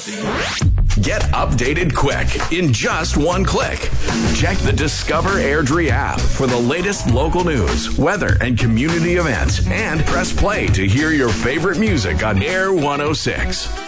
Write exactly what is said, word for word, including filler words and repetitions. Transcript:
Get updated quick in just one click. Check the Discover Airdrie app for the latest local news, weather, and community events, and press play to hear your favorite music on Air one oh six.